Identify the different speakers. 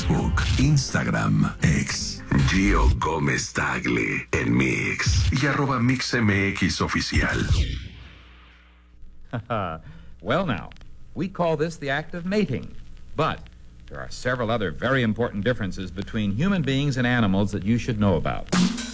Speaker 1: Facebook, Instagram, X. Gio Gómez Tagle, el Mix. Y @MixMX Oficial.
Speaker 2: Well, now, we call this the act of mating. But there are several other very important differences between human beings and animals that you should know about.